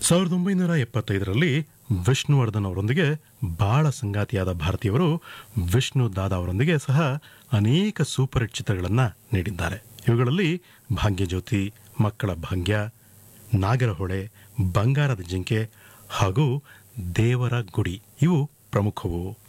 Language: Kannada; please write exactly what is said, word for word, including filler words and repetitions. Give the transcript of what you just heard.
ಸಾವಿರದ ಒಂಬೈನೂರ ಎಪ್ಪತ್ತೈದರಲ್ಲಿ ವಿಷ್ಣುವರ್ಧನ್ ಅವರೊಂದಿಗೆ ಬಾಳ ಸಂಗಾತಿಯಾದ ಭಾರತೀಯವರು ವಿಷ್ಣು ದಾದಾ ಅವರೊಂದಿಗೆ ಸಹ ಅನೇಕ ಸೂಪರ್ ಹಿಟ್ ಚಿತ್ರಗಳನ್ನು ನೀಡಿದ್ದಾರೆ. ಇವುಗಳಲ್ಲಿ ಭಾಗ್ಯಜ್ಯೋತಿ, ಮಕ್ಕಳ ಭಾಗ್ಯ, ನಾಗರಹೊಳೆ, ಬಂಗಾರದ ಜಿಂಕೆ ಹಾಗೂ ದೇವರ ಗುಡಿ ಇವು ಪ್ರಮುಖವು.